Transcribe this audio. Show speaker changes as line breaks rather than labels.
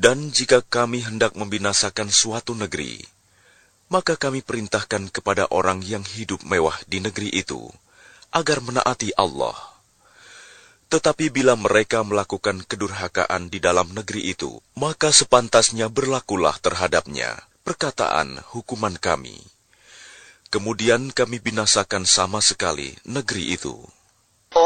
Dan jika kami hendak membinasakan suatu negeri, maka kami perintahkan kepada orang yang hidup mewah di negeri itu, agar menaati Allah. Tetapi bila mereka melakukan kedurhakaan di dalam negeri itu, maka sepantasnya berlakulah terhadapnya perkataan hukuman kami. Kemudian kami binasakan sama sekali negeri itu.